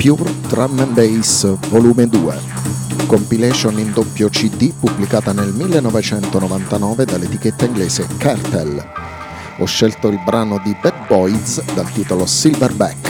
Pure Drum and Bass Volume 2, compilation in doppio CD pubblicata nel 1999 dall'etichetta inglese Cartel. Ho scelto il brano di Bad Boys dal titolo Silverback.